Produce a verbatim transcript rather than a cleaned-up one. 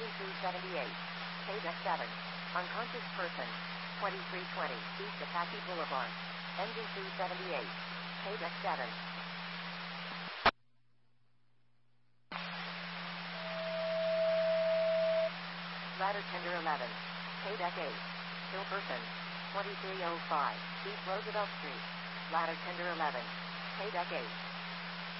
Engine two seventy-eight. Paydeck seven. Unconscious person. twenty-three twenty. East Apache Boulevard. Engine two seventy-eight. Paydeck seven. Ladder Tender eleven. Paydeck eight. Kill person. twenty-three oh five. East Roosevelt Street. Ladder Tender eleven. Paydeck eight.